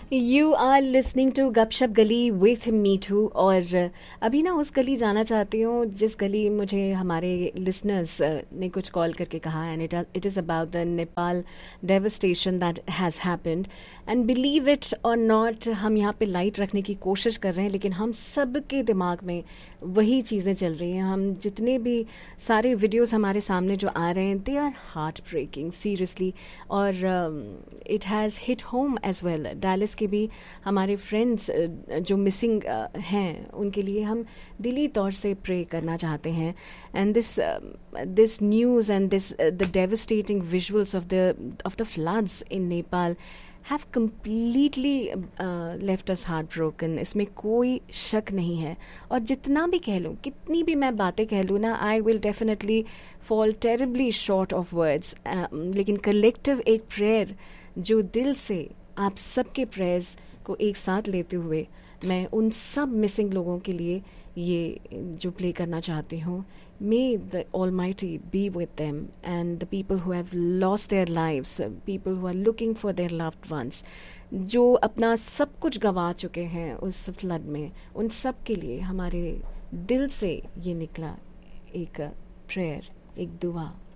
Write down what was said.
You are listening to गपशप गली with मीठू। और अभी ना उस गली जाना चाहती हूँ जिस गली मुझे हमारे लिसनर्स ने कुछ कॉल करके कहा, and it is about the Nepal devastation that has happened. And believe it और नॉट, हम यहाँ पे लाइट रखने की कोशिश कर रहे हैं, लेकिन हम सब के दिमाग में वही चीज़ें चल रही हैं। हम जितने भी सारे वीडियोस हमारे सामने जो आ रहे हैं, they are heart breaking seriously. और it has hit home as well. Dallas के भी हमारे फ्रेंड्स जो मिसिंग हैं, उनके लिए हम दिली तौर से प्रे करना चाहते हैं। And this news and this the devastating visuals of the floods in Nepal have completely left us heart broken. इसमें कोई शक नहीं है। और जितना भी कह लूँ, कितनी भी मैं बातें कह लूँ ना, I will definitely fall terribly short of words. लेकिन कलेक्टिव एक प्रेयर जो दिल से आप सबके प्रेयर्स को एक साथ लेते हुए मैं उन सब मिसिंग लोगों के लिए ये जो प्ले करना चाहती हूँ। May the Almighty be with them and the people who have lost their lives, people who are looking for their loved ones, जो अपना सब कुछ गंवा चुके हैं उस फ्लड में, उन सब के लिए हमारे दिल से ये निकला एक प्रेयर, एक दुआ।